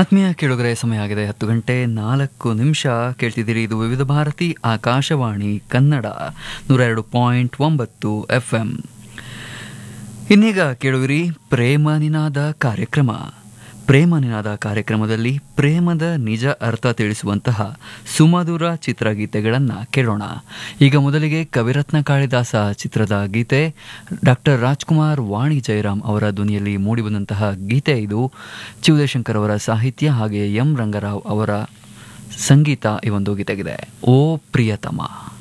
ಆತ್ಮೀಯ ಕೇಳುಗರೆ, ಸಮಯ ಆಗಿದೆ 10 ಗಂಟೆ 4 ನಿಮಿಷ. ಕೇಳ್ತಿದ್ದೀರಿ, ಇದು ವಿವಿಧ ಭಾರತಿ ಆಕಾಶವಾಣಿ ಕನ್ನಡ 102.9 FM. ಇನ್ನೀಗ ಕೇಳುವಿರಿ ಪ್ರೇಮ ನಿನಾದ ಕಾರ್ಯಕ್ರಮ. ಪ್ರೇಮ ನಿನಾದ ಕಾರ್ಯಕ್ರಮದಲ್ಲಿ ಪ್ರೇಮದ ನಿಜ ಅರ್ಥ ತಿಳಿಸುವಂತಹ ಸುಮಧುರ ಚಿತ್ರಗೀತೆಗಳನ್ನು ಕೇಳೋಣ. ಈಗ ಮೊದಲಿಗೆ ಕವಿರತ್ನ ಕಾಳಿದಾಸ ಚಿತ್ರದ ಗೀತೆ, ಡಾಕ್ಟರ್ ರಾಜ್ಕುಮಾರ್ ವಾಣಿ ಜಯರಾಮ್ ಅವರ ಧ್ವನಿಯಲ್ಲಿ ಮೂಡಿಬಂದಂತಹ ಗೀತೆ ಇದು. ಚಿ ಉದಯಶಂಕರ್ ಅವರ ಸಾಹಿತ್ಯ ಹಾಗೆ ಎಂ ರಂಗರಾವ್ ಅವರ ಸಂಗೀತ ಈ ಒಂದು ಗೀತೆಗಿದೆ. ಓ ಪ್ರಿಯತಮ.